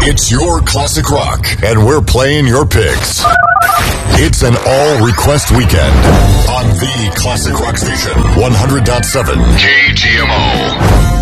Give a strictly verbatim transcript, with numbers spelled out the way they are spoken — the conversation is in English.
It's your classic rock, and we're playing your picks. It's an all-request weekend on the Classic Rock Station, one hundred point seven K T M O.